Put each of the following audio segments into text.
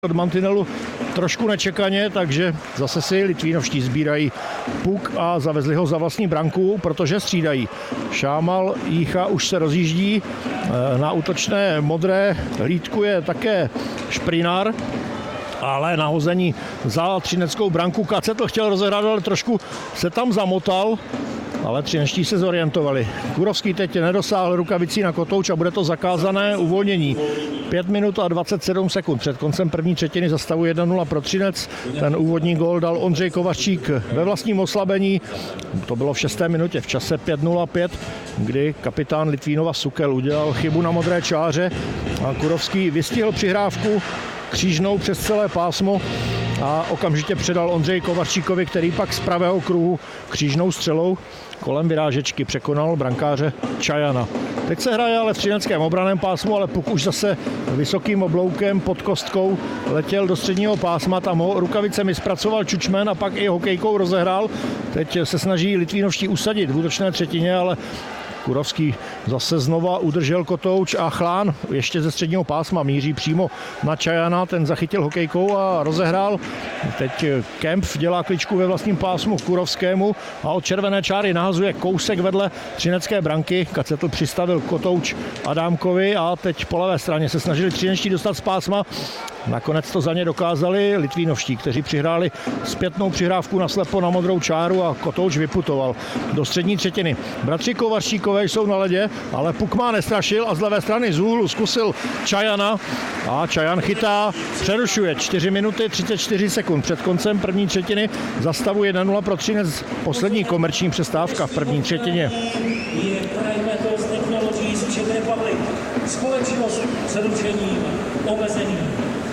od mantinelu trošku nečekaně, takže zase si Litvínovští sbírají puk a zavezli ho za vlastní branku, protože střídají. Šámal Jícha už se rozjíždí, na útočné modré hlídkuje také Šprinár, ale nahození za třineckou branku Kacetl chtěl rozehrát, ale trošku se tam zamotal, ale třinečtí se zorientovali. Kurovský teď nedosáhl rukavicí na kotouč a bude to zakázané uvolnění. 5 minut a 27 sekund před koncem první třetiny za stavu 1-0 pro Třinec. Ten úvodní gól dal Ondřej Kovařík ve vlastním oslabení. To bylo v 6. minutě v čase 5:05, kdy kapitán Litvínova Sukel udělal chybu na modré čáře a Kurovský vystihl přihrávku křížnou přes celé pásmo a okamžitě předal Ondřeji Kovaříkovi, který pak z pravého kruhu křížnou střelou kolem vyrážečky překonal brankáře Čajana. Teď se hraje ale v třineckém obranném pásmu, ale puk už zase vysokým obloukem pod kostkou letěl do středního pásma, tam ho rukavicemi zpracoval Čučmen a pak i hokejkou rozehrál. Teď se snaží Litvínovští usadit v útočné třetině, ale Kurovský zase znova udržel kotouč a Chlán ještě ze středního pásma míří přímo na Čajana, ten zachytil hokejkou a rozehrál. Teď Kempf dělá kličku ve vlastním pásmu Kurovskému a od červené čáry nahazuje kousek vedle třinecké branky. Kacetl přistavil kotouč Adámkovi a teď po levé straně se snažili třinečtí dostat z pásma. Nakonec to za ně dokázali Litvínovští, kteří přihráli zpětnou přihrávku na slepo na modrou čáru a kotouč vyputoval do střední třetiny. Bratři Kovaříkové jsou na ledě, ale puk má nestrašil a z levé strany z úhlu zkusil Čajana a Čajan chytá, přerušuje 4 minuty 34 sekund před koncem první třetiny za stavu 1-0 pro Třinec. Poslední komerční přestávka v první třetině. Společnost s ručením omezeným.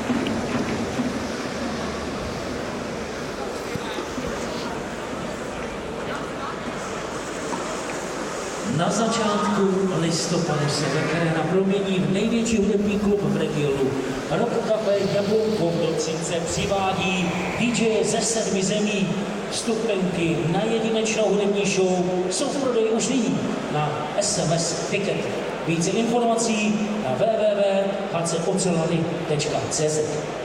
Na začátku listopadu se Veterana promění v největší hudební klub v regionu. Rock Café Jablonko do Třince přivádí DJ ze 7 zemí. Vstupenky na jedinečnou hudební show jsou v prodeji už nyní na SMS Ticket. Více informací na www.hcocelany.cz.